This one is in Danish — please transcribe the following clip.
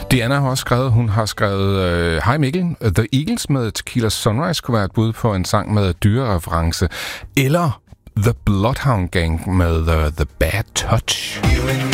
Diana har også skrevet, hun har skrevet Hej Mikkel, The Eagles med Tequila Sunrise kunne være et bud på en sang med dyrereference, eller The Bloodhound Gang med The Bad Touch.